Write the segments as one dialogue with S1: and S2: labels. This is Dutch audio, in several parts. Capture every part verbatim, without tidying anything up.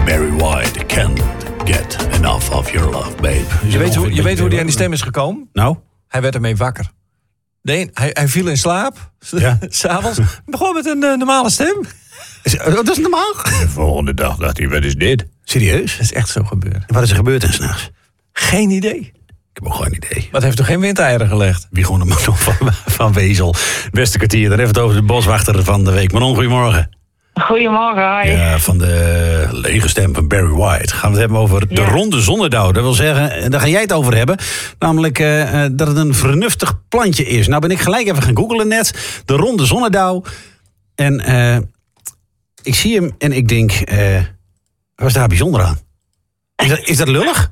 S1: Barry White, can't get enough of your love, babe.
S2: Je weet hoe, je weet hoe die aan die stem is gekomen?
S1: Nou?
S2: Hij werd ermee wakker. Nee, hij, hij viel in slaap. Ja. S'avonds. Begon met een uh, normale stem.
S1: Dat is normaal. De volgende dag dacht hij, wat is dit? Serieus?
S2: Dat is echt zo gebeurd.
S1: Wat is er gebeurd en 's nachts?
S2: Geen idee.
S1: Ik heb ook geen idee.
S2: Maar het heeft toch geen windeieren gelegd?
S1: Wie gewoon de man van, van Wezel. Beste kwartier, dan even het over de boswachter van de week. Manon, goedemorgen.
S3: Goedemorgen, hi.
S1: Ja, van de lege stem van Barry White. Gaan we het hebben over de
S3: ja.
S1: ronde zonnedauw. Dat wil zeggen, daar ga jij het over hebben. Namelijk uh, dat het een vernuftig plantje is. Nou ben ik gelijk even gaan googlen net. De ronde zonnedauw. En uh, ik zie hem en ik denk, uh, wat is daar bijzonder aan? Is dat, is dat lullig?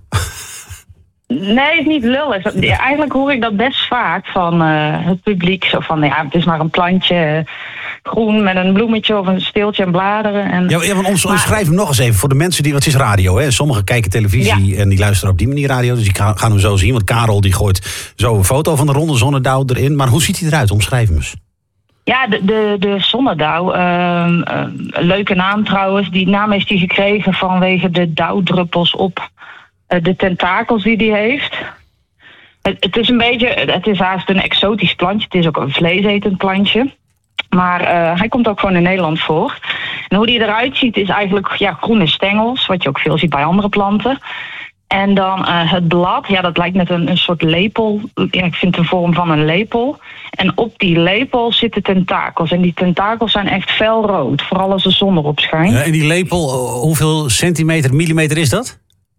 S3: Nee, het is niet lullig. Ja, eigenlijk hoor ik dat best vaak van uh, het publiek. Zo van, ja, het is maar een plantje uh, groen met een bloemetje of een steeltje en bladeren. En,
S1: ja, ja, want ons, maar, omschrijf hem nog eens even voor de mensen die... Wat is radio, hè? Sommigen kijken televisie ja. en die luisteren op die manier radio. Dus die gaan hem zo zien. Want Karel die gooit zo een foto van de ronde zonnedauw erin. Maar hoe ziet hij eruit? Omschrijf hem eens.
S3: Ja, de, de, de zonnedauw. Uh, uh, leuke naam trouwens. Die naam heeft hij gekregen vanwege de dauwdruppels op de tentakels die hij heeft. Het, het is een beetje, het is haast een exotisch plantje. Het is ook een vleesetend plantje. Maar uh, hij komt ook gewoon in Nederland voor. En hoe die eruit ziet is eigenlijk ja, groene stengels, wat je ook veel ziet bij andere planten. En dan uh, het blad, ja, dat lijkt net een, een soort lepel. Ja, ik vind het een vorm van een lepel. En op die lepel zitten tentakels. En die tentakels zijn echt felrood, vooral als de zon erop schijnt.
S1: Ja, en die lepel, hoeveel centimeter, millimeter is dat?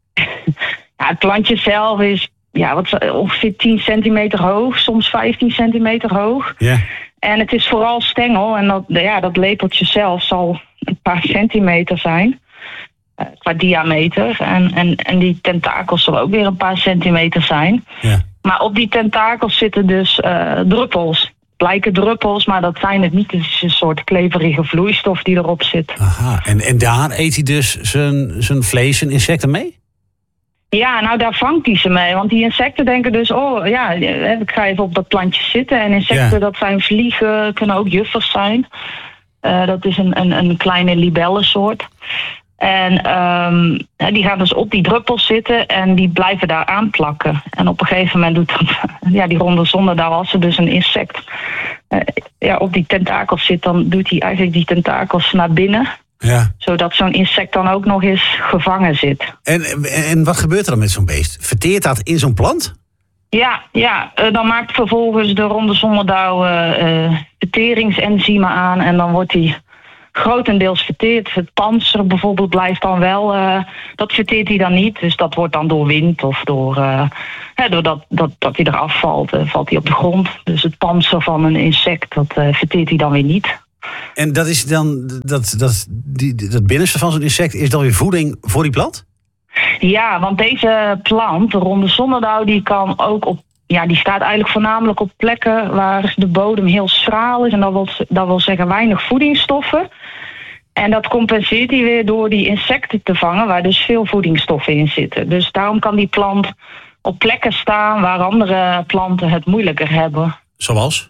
S3: Ja, het plantje zelf is ja, wat, ongeveer tien centimeter hoog, soms vijftien centimeter hoog.
S1: Ja.
S3: En het is vooral stengel en dat, ja, dat lepeltje zelf zal een paar centimeter zijn, uh, qua diameter. En, en, en die tentakels zullen ook weer een paar centimeter zijn.
S1: Ja.
S3: Maar op die tentakels zitten dus uh, druppels. Het lijken druppels, maar dat zijn het niet. Het is een soort kleverige vloeistof die erop zit.
S1: Aha, en, en daar eet hij dus zijn, zijn vlees en insecten mee?
S3: Ja, nou daar vangt hij ze mee. Want die insecten denken dus, oh ja, ik ga even op dat plantje zitten. En insecten, ja. dat zijn vliegen, kunnen ook juffers zijn. Uh, dat is een, een, een kleine libellensoort. En um, die gaan dus op die druppels zitten en die blijven daar aanplakken. En op een gegeven moment doet dat, ja, die ronde zonnedauw, als er dus een insect uh, ja, op die tentakels zit, dan doet hij eigenlijk die tentakels naar binnen. Ja. Zodat zo'n insect dan ook nog eens gevangen zit.
S1: En, en wat gebeurt er dan met zo'n beest? Verteert dat in zo'n plant?
S3: Ja, ja uh, dan maakt vervolgens de ronde zonnedauw uh, uh, verteringsenzymen aan. En dan wordt die grotendeels verteerd. Het pantser bijvoorbeeld blijft dan wel, uh, dat verteert hij dan niet. Dus dat wordt dan door wind of door, uh, hè, doordat dat, dat hij eraf valt, uh, valt hij op de grond. Dus het pantser van een insect, dat uh, verteert hij dan weer niet.
S1: En dat is dan, dat, dat, die, dat binnenste van zo'n insect is dan weer voeding voor die plant?
S3: Ja, want deze plant, de ronde zonnedauw, die kan ook op, ja, die staat eigenlijk voornamelijk op plekken waar de bodem heel schraal is. En dat wil, dat wil zeggen weinig voedingsstoffen. En dat compenseert hij weer door die insecten te vangen, waar dus veel voedingsstoffen in zitten. Dus daarom kan die plant op plekken staan waar andere planten het moeilijker hebben.
S1: Zoals?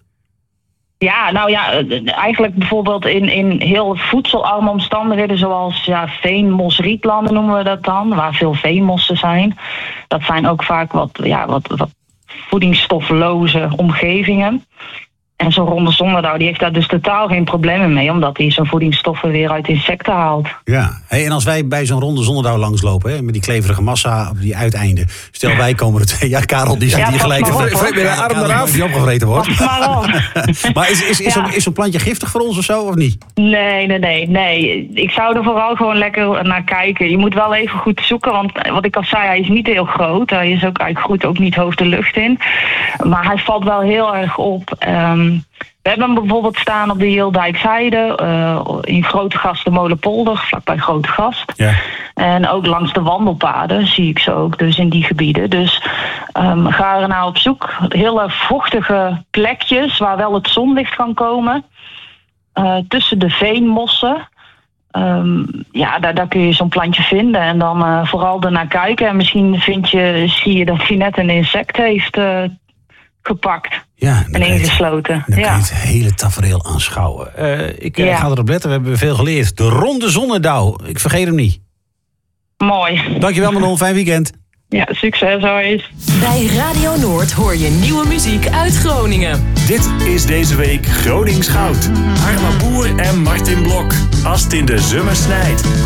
S3: Ja, nou ja, eigenlijk bijvoorbeeld in, in heel voedselarme omstandigheden, zoals ja, veenmosrietlanden noemen we dat dan, waar veel veenmossen zijn. Dat zijn ook vaak wat, ja, wat, wat voedingsstofloze omgevingen. En zo'n ronde zonnedauw, die heeft daar dus totaal geen problemen mee, omdat hij zijn voedingsstoffen weer uit insecten haalt.
S1: Ja, hey, en als wij bij zo'n ronde zonnedauw langslopen, hè, met die kleverige massa op die uiteinden. Stel, wij komen er twee. Ja, Karel, die zit ja, hier gelijk.
S2: Met de arm eraf.
S1: Die opgevreten wordt.
S3: Maar,
S1: maar is, is, is, ja. zo'n, is zo'n plantje giftig voor ons of zo, of niet?
S3: Nee, nee, nee, nee. Ik zou er vooral gewoon lekker naar kijken. Je moet wel even goed zoeken, want wat ik al zei, hij is niet heel groot. Hij is ook, hij groeit ook niet hoog de lucht in. Maar hij valt wel heel erg op. Um, We hebben hem bijvoorbeeld staan op de Heeldijkshijde, uh, in Grote Gast de Molenpolder, vlakbij Grote Gast. Ja. En ook langs de wandelpaden zie ik ze ook, dus in die gebieden. Dus um, ga er nou op zoek. Hele vochtige plekjes waar wel het zonlicht kan komen. Uh, tussen de veenmossen. Um, ja, daar, daar kun je zo'n plantje vinden. En dan uh, vooral ernaar kijken. En misschien vind je, zie je dat hij net een insect heeft uh, gepakt.
S1: Ja,
S3: en ingesloten.
S1: Dan
S3: ja.
S1: kan je het hele tafereel aanschouwen. Uh, ik uh, ja. ga erop letten, we hebben veel geleerd. De ronde zonnedauw, ik vergeet hem niet.
S3: Mooi.
S1: Dankjewel Manon, fijn weekend.
S3: Ja, succes, hoi.
S4: Bij Radio Noord hoor je nieuwe muziek uit Groningen.
S5: Dit is deze week Gronings Goud. Harma Boer en Martin Blok. Als het in de zomer snijdt.